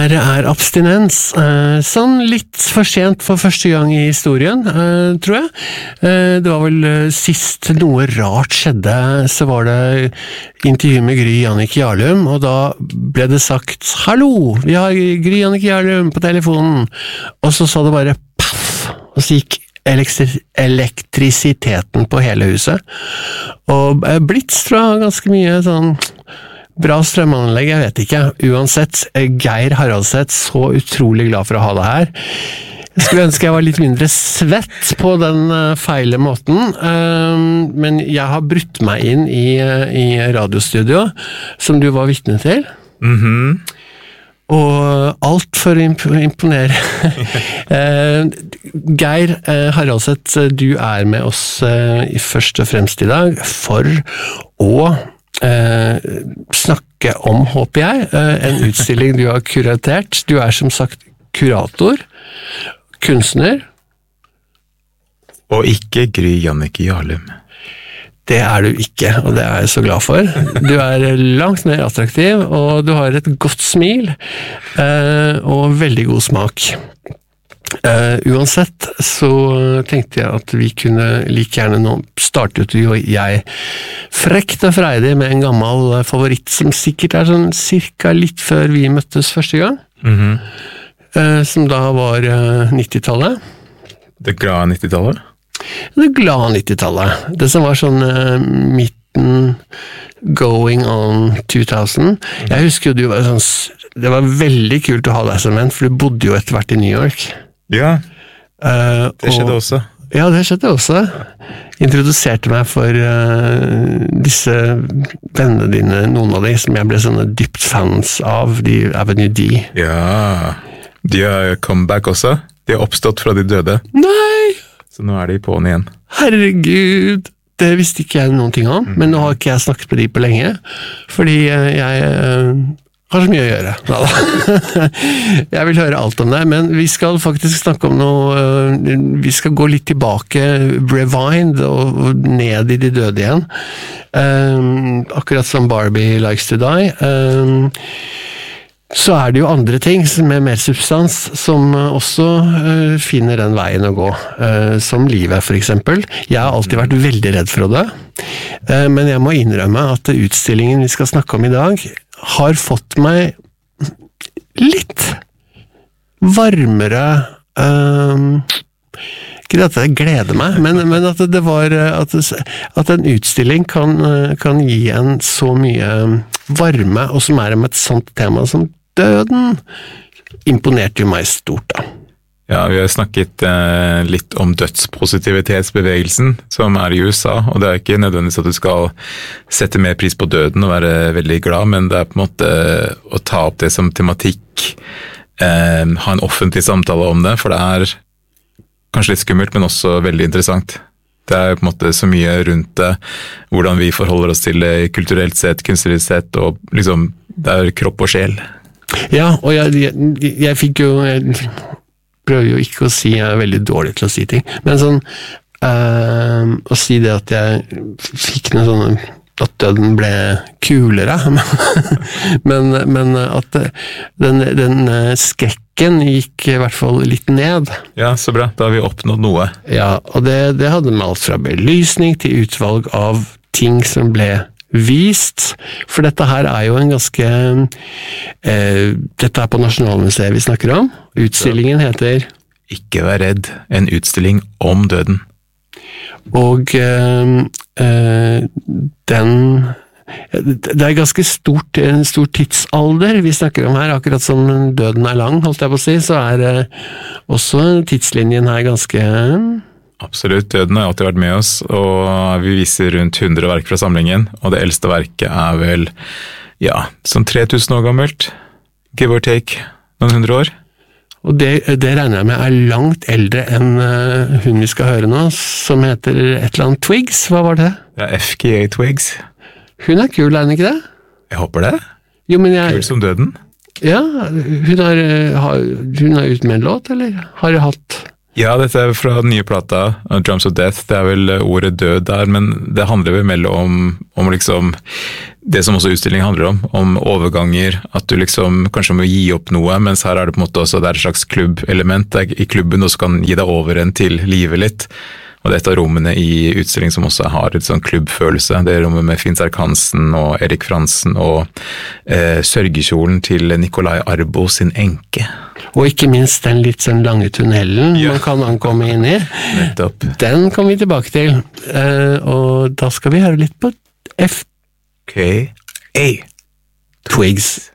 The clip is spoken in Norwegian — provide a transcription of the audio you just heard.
her abstinens. Sånn litt for sent for første gang i historien, tror jeg. Det var vel sist noe rart skjedde, så var det intervju med Gry Jannicke Jarlum, og da ble det sagt «Hallo, vi har Gry Jannicke Jarlum på telefonen», og så sa det bare «paff», og så gikk elektrisiteten på hele huset. Og Blitz tror jeg ganske mye sånn bra strømanlegg, jeg vet ikke. Uansett, Geir Haraldseth, så utrolig glad for å ha det her. Jeg skulle ønske jeg var litt mindre svett på den feile måten, men jeg har brutt meg inn i radiostudio, som du var vitne til. Og alt for å imponere. Geir Haraldseth, du er med oss først og fremst i dag for å snakke om, håper jeg, en utstilling du har kuratert. Du er som sagt kurator, kunstner. Og ikke Gry Jannicke Jarlum. Det er du ikke, og det er jeg så glad for. Du er langt mer attraktiv, og du har et godt smil, og veldig god smak. Uansett så tenkte jeg at vi kunne like gjerne nå startet jo jeg frekt og freidig med en gammel favoritt som sikkert er sånn cirka litt før vi møttes første gang, som da var 90-tallet. Det glade 90-tallet? Det glade 90-tallet. Det som var sånn midten going on 2000. Jeg husker jo du var sånn, det var veldig kult å ha deg som venn, for du bodde jo etter hvert i New York. Ja, det skjedde også. Ja, det skjedde også. Introduserte meg for disse vennene dine, noen av de som jeg ble sånne dypt fans av, de Avenue D. Ja, de har comeback også. De har oppstått fra de døde. Nei! Så nå er de på'n igjen. Herregud, det visste ikke jeg noen ting om, men nå har ikke jeg snakket med de på lenge, fordi jeg har så mye å gjøre. Jeg vil høre alt om det, men vi skal faktisk snakke om noe, vi skal gå litt tilbake, rewind, og ned i de døde igjen. Akkurat som Barbie Likes to Die. Så er det jo andre ting med mer substans som også finner den veien å gå, som livet for eksempel. Jeg har alltid vært veldig redd for det, men jeg må innrømme at utstillingen vi skal snakke om i dag har fått meg litt varmere, ikke at jeg gleder meg, men at det var at en utstilling kan gi en så mye varme, og som er om et sånt tema som døden, imponerte jo meg stort da. Ja, vi har snakket litt om dødspositivitetsbevegelsen som er i USA, og det er ikke nødvendigvis at du skal sette mer pris på døden og være veldig glad, men det er på en måte å ta opp det som tematikk, ha en offentlig samtale om det, for det er kanskje litt skummelt, men også veldig interessant. Det er på en måte så mye rundt det, hvordan vi forholder oss til det kulturelt sett, kunstnerisk sett, og liksom, det er kropp og sjel. Ja, og jeg fikk jo, jeg prøver jo ikke å si, jeg er veldig dårlig til å si ting, men sånn, å si det at jeg fikk noe sånn, at døden ble kulere, men at den skrekken gikk i hvert fall litt ned. Ja, så bra, da har vi oppnådd noe. Ja, og det hadde med alt fra belysning til utvalg av ting som ble vist, for dette her er jo en ganske dette er på Nasjonalmuseet vi snakker om. Utstillingen heter Ikke vær redd, en utstilling om døden. Og det er ganske en stor tidsalder vi snakker om her, akkurat som døden er lang, holdt jeg på å si, så er også tidslinjen her ganske Absolutt, døden har alltid vært med oss, og vi viser rundt 100 verk fra samlingen, og det eldste verket er vel, ja, sånn 3000 år gammelt, give or take, noen 100 år. Og det regner jeg med er langt eldre enn hun vi skal høre nå, som heter et eller annet Twigs, hva var det? Ja, FKA Twigs. Hun er kul, er hun ikke det? Jeg håper det. Jo, men kul som døden. Ja, hun er ute med en låt, eller har hatt Ja, dette er fra den nye plata, Drums of Death. Det er vel ordet død der, men det handler vel mer om liksom det som også utstillingen handler om overganger, at du liksom kanskje må gi opp noe, mens her er det på en måte også det er et slags klubbelement i klubben, og så kan gi deg over en til livet litt. Og det er et av rommene i utstillingen som også har et sånn klubbfølelse. Det er rommet med Finn Serkansen og Erik Fransen og sørgekjolen til Nikolai Arbo sin enke. Og ikke minst den litt sånn lange tunnelen man kan ankomme inn i. Nettopp. Den kommer vi tilbake til. Og da skal vi høre litt på FKA. Twigs.